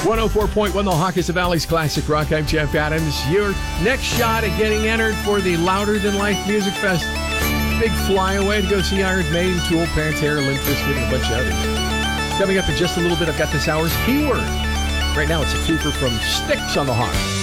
104.1 The Hawk is the Valley's classic rock. I'm Jeff Adams. Your next shot at getting entered for the Louder Than Life Music Fest. Big flyaway to go see Iron Maiden, Tool, Pantera, Limp Bizkit, and a bunch of others. Coming up in just a little bit, I've got this hour's keyword. Right now, it's a keeper from Styx on The Hawk.